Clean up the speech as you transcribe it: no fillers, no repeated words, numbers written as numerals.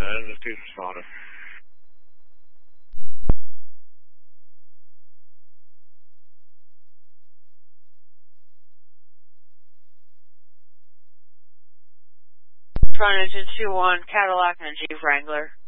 This is responding. Frontage 2-1 Cadillac and Jeep Wrangler.